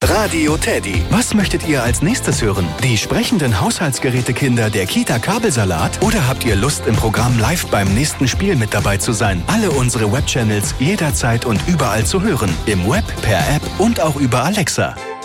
Radio Teddy. Was möchtet ihr als nächstes hören? Die sprechenden Haushaltsgerätekinder der Kita Kabelsalat? Oder habt ihr Lust, im Programm live beim nächsten Spiel mit dabei zu sein? Alle unsere Webchannels jederzeit und überall zu hören. Im Web, per App und auch über Alexa.